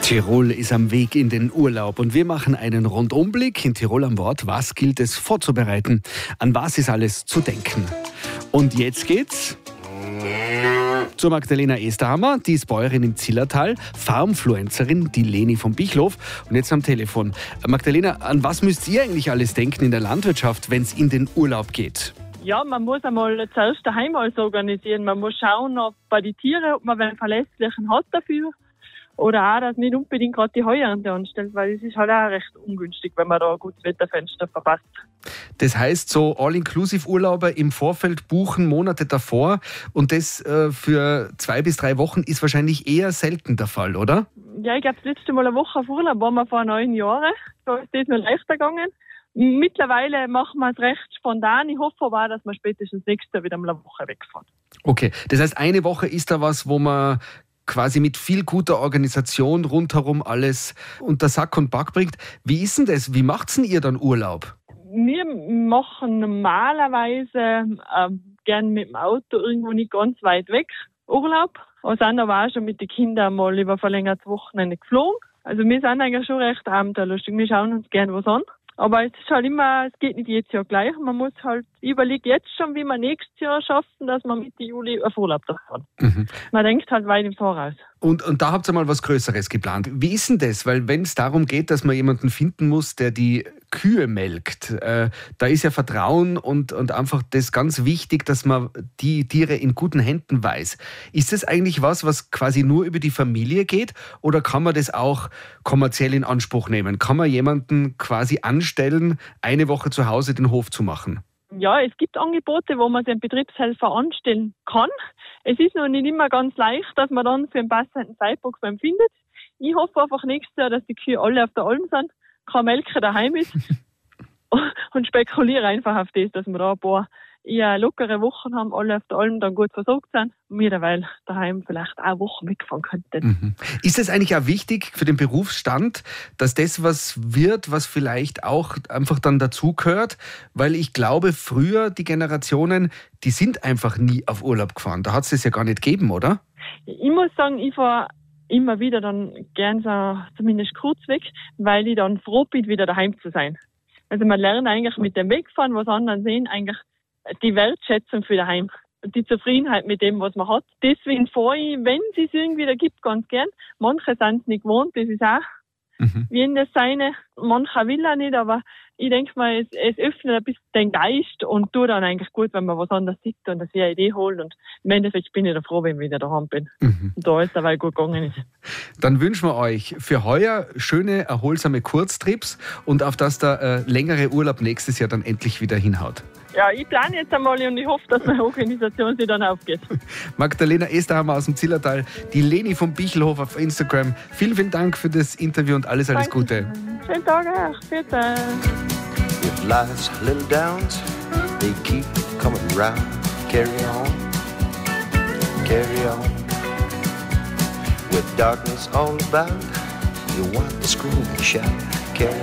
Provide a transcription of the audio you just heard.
Tirol ist am Weg in den Urlaub und wir machen einen Rundumblick in Tirol am Wort. Was gilt es vorzubereiten? An was ist alles zu denken? Und jetzt geht's zur Magdalena Esterhammer, die ist Bäuerin im Zillertal, Farmfluencerin, die Leni vom Bichlhof und jetzt am Telefon. Magdalena, an was müsst ihr eigentlich alles denken in der Landwirtschaft, wenn es in den Urlaub geht? Ja, man muss einmal zuerst daheim alles organisieren. Man muss schauen, ob bei den Tieren, ob man einen verlässlichen hat dafür. Oder auch, dass nicht unbedingt gerade die Heuernte anstellt, weil es ist halt auch recht ungünstig, wenn man da ein gutes Wetterfenster verpasst. Das heißt, so All-Inclusive-Urlauber im Vorfeld buchen, Monate davor und das für 2 bis 3 Wochen ist wahrscheinlich eher selten der Fall, oder? Ja, ich glaube, das letzte Mal eine Woche auf Urlaub waren wir vor 9 Jahren. Da ist das noch leichter gegangen. Mittlerweile machen wir es recht spontan. Ich hoffe aber auch, dass wir spätestens nächstes Jahr wieder eine Woche wegfahren. Okay, das heißt, eine Woche ist da was, wo man quasi mit viel guter Organisation rundherum alles unter Sack und Back bringt. Wie ist denn das? Wie macht's denn ihr dann Urlaub? Wir machen normalerweise gern mit dem Auto irgendwo nicht ganz weit weg Urlaub. Wir sind aber auch schon mit den Kindern mal über verlängertes Wochenende geflogen. Also wir sind eigentlich schon recht abenteuerlustig. Wir schauen uns gern was an. Aber es ist halt immer, es geht nicht jedes Jahr gleich. Man muss halt überlegen jetzt schon, wie wir nächstes Jahr schaffen, dass wir Mitte Juli auf Urlaub fahren. Man denkt halt weit im Voraus. Und da habt ihr mal was Größeres geplant. Wie ist denn das? Weil wenn es darum geht, dass man jemanden finden muss, der die Kühe melkt, da ist ja Vertrauen und einfach das ganz wichtig, dass man die Tiere in guten Händen weiß. Ist das eigentlich was quasi nur über die Familie geht oder kann man das auch kommerziell in Anspruch nehmen? Kann man jemanden quasi anstellen, eine Woche zu Hause den Hof zu machen? Ja, es gibt Angebote, wo man den Betriebshelfer anstellen kann. Es ist noch nicht immer ganz leicht, dass man dann für einen passenden Zeitpunkt beim findet. Ich hoffe einfach nächstes Jahr, dass die Kühe alle auf der Alm sind, kein Melker daheim ist und spekuliere einfach auf das, dass wir da ein paar eher lockere Wochen haben, alle auf der Alm dann gut versorgt sind und wir derweil daheim vielleicht auch Wochen wegfahren könnten. Ist es eigentlich auch wichtig für den Berufsstand, dass das was wird, was vielleicht auch einfach dann dazugehört? Weil ich glaube, früher die Generationen, die sind einfach nie auf Urlaub gefahren. Da hat es das ja gar nicht gegeben, oder? Ich muss sagen, ich fahre immer wieder dann gern so zumindest kurz weg, weil ich dann froh bin, wieder daheim zu sein. Also man lernt eigentlich mit dem Wegfahren, was anderen sehen, eigentlich die Wertschätzung für daheim. Die Zufriedenheit mit dem, was man hat. Deswegen fahre ich, wenn es es irgendwie da gibt, ganz gern. Manche sind es nicht gewohnt, das ist auch wie in das Seine. Mancher will auch nicht, aber ich denke mal, es öffnet ein bisschen den Geist und tut dann eigentlich gut, wenn man was anderes sieht und sich eine Idee holt. Und im Endeffekt bin ich dann froh, wenn ich wieder daheim bin. Und da alles dabei gut gegangen ist. Dann wünschen wir euch für heuer schöne, erholsame Kurztrips und auf dass der längere Urlaub nächstes Jahr dann endlich wieder hinhaut. Ja, ich plane jetzt einmal und ich hoffe, dass meine Organisation sich dann aufgeht. Magdalena Esterhammer aus dem Zillertal, die Leni vom Bichlhof auf Instagram. Vielen, vielen Dank für das Interview und alles Gute. Schönen Tag auch. Bitte. With life's little downs, they keep coming round. Carry on, carry on. With darkness all about, you want to scream and shout.